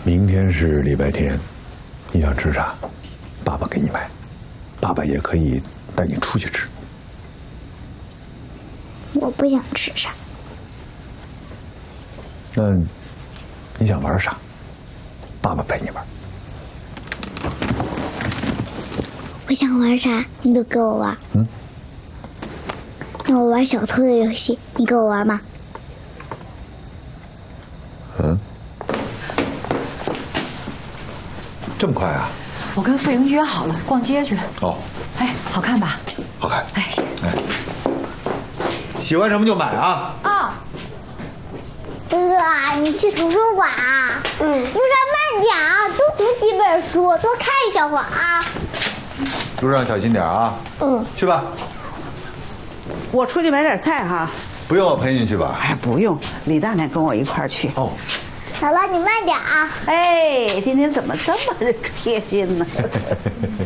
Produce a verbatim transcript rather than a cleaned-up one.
明天是礼拜天，你想吃啥？爸爸给你买，爸爸也可以带你出去吃。 我不想吃啥。 那你想玩啥？爸爸陪你玩。 我想玩啥，你都给我玩。嗯。那我玩小偷的游戏，你给我玩吗？ 嗯。这么快啊！ 我跟傅莹约好了，逛街去。 哦。 哎，好看吧？ 好看。 哎，行。哎， 喜欢什么就买啊！ 啊。 哥哥，你去图书馆啊？嗯。路上慢点啊，多读几本书，多看一小会儿啊。 路上小心点啊！嗯。去吧。 我出去买点菜哈。 不用我陪你去吧？ 哎，不用，李大奶跟我一块儿去。 哦。 姥姥，你慢点啊！ 哎，今天怎么这么贴心呢？